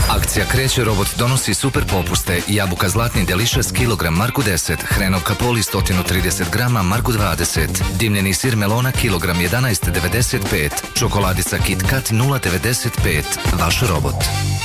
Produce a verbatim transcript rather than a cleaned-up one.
Akcija kreće, robot donosi super popuste. Jabuka Zlatni Delicious kilogram marku deset, hrenovka Poli sto trideset grama marku dvadeset, dimljeni sir melona kilogram jedanaest devedeset pet, čokoladica Kit Kat nula devedeset pet. Vaš robot.